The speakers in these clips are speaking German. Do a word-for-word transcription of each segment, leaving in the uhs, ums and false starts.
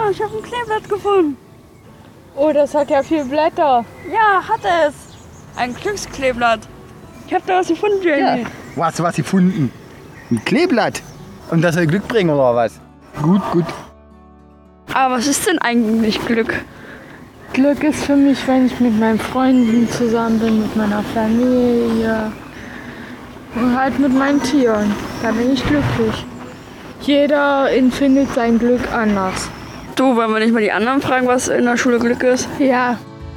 ich habe ein Kleeblatt gefunden. Oh, das hat ja viel Blätter. Ja, hat es. Ein Glückskleeblatt. Ich habe da was gefunden, Jamie. Ja. Wo hast du was gefunden? Ein Kleeblatt. Und das soll Glück bringen oder was? Gut, gut. Aber was ist denn eigentlich Glück? Glück ist für mich, wenn ich mit meinen Freunden zusammen bin, mit meiner Familie und halt mit meinen Tieren. Da bin ich glücklich. Jeder empfindet sein Glück anders. Du, wollen wir nicht mal die anderen fragen, was in der Schule Glück ist? Ja.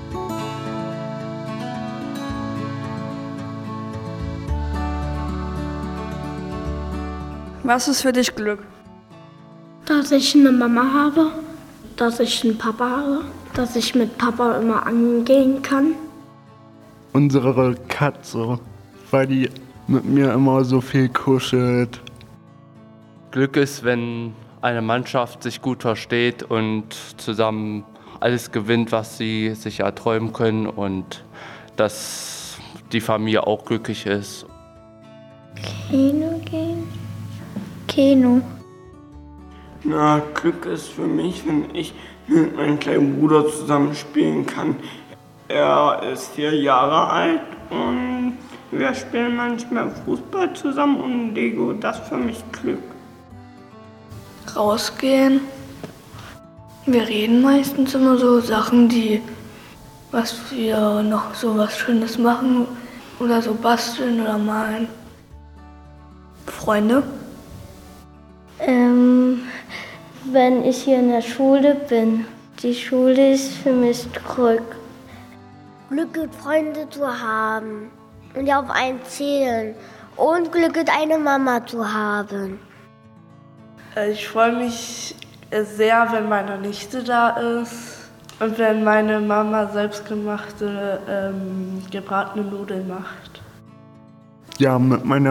Was ist für dich Glück? Dass ich eine Mama habe, dass ich einen Papa habe, dass ich mit Papa immer angehen kann. Unsere Katze, weil die mit mir immer so viel kuschelt. Glück ist, wenn eine Mannschaft sich gut versteht und zusammen alles gewinnt, was sie sich erträumen können und dass die Familie auch glücklich ist. Kino gehen? Kino. Na, Glück ist für mich, wenn ich mit meinem kleinen Bruder zusammen spielen kann. Er ist vier Jahre alt und wir spielen manchmal Fußball zusammen und Lego. Das ist für mich Glück. Rausgehen. Wir reden meistens immer so Sachen, die, was wir noch so was Schönes machen oder so basteln oder malen. Freunde. Ähm, wenn ich hier in der Schule bin. Die Schule ist für mich Glück. Glück ist, Freunde zu haben und die auf einen zählen. Und Glück ist, eine Mama zu haben. Ich freue mich sehr, wenn meine Nichte da ist und wenn meine Mama selbstgemachte ähm, gebratene Nudeln macht. Ja, mit meiner